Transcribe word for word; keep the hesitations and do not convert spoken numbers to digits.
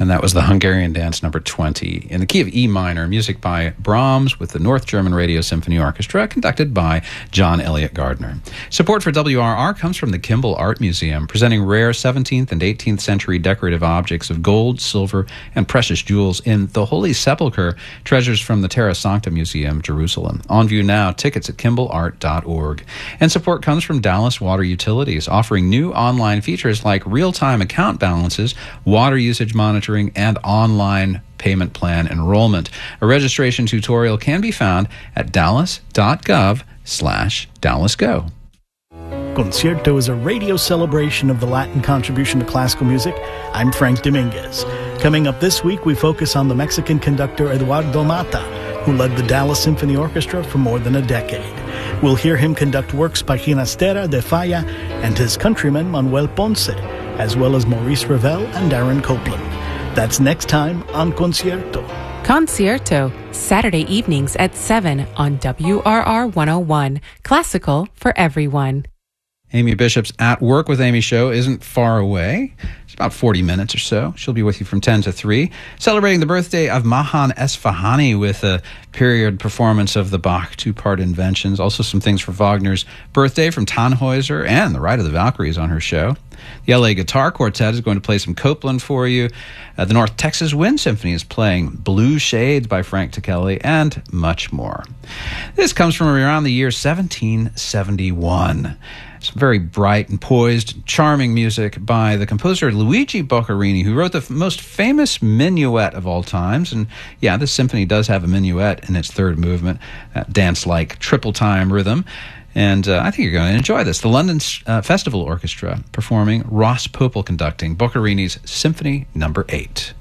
And that was the Hungarian Dance number twenty in the key of E minor, music by Brahms with the North German Radio Symphony Orchestra, conducted by John Elliott Gardner. Support for W R R comes from the Kimball Art Museum, presenting rare seventeenth and eighteenth century decorative objects of gold, silver, and precious jewels in the Holy Sepulchre, treasures from the Terra Sancta Museum, Jerusalem. On view now, tickets at kimball art dot org. And support comes from Dallas Water Utilities, offering new online features like real-time account balances, water usage monitoring, and online payment plan enrollment. A registration tutorial can be found at dallas.gov slash dallasgo. Concierto is a radio celebration of the Latin contribution to classical music. I'm Frank Dominguez. Coming up this week, we focus on the Mexican conductor Eduardo Mata, who led the Dallas Symphony Orchestra for more than a decade. We'll hear him conduct works by Ginastera de Falla and his countryman Manuel Ponce, as well as Maurice Ravel and Darren Copeland. That's next time on Concierto. Concierto, Saturday evenings at seven on W R R one oh one. Classical for everyone. Amy Bishop's At Work with Amy show isn't far away. It's about forty minutes or so. She'll be with you from ten to three, celebrating the birthday of Mahan Esfahani with a period performance of the Bach two-part Inventions. Also some things for Wagner's birthday from Tannhäuser, and the Ride of the Valkyries on her show. The L A Guitar Quartet is going to play some Copeland for you. Uh, the North Texas Wind Symphony is playing Blue Shades by Frank Ticheli, and much more. This comes from around the year seventeen seventy-one. Some very bright and poised, charming music by the composer Luigi Boccherini, who wrote the f- most famous minuet of all times. And yeah, this symphony does have a minuet in its third movement, that dance-like triple-time rhythm. And uh, I think you're going to enjoy this. The London uh, Festival Orchestra performing, Ross Popel conducting Boccherini's Symphony Number eight.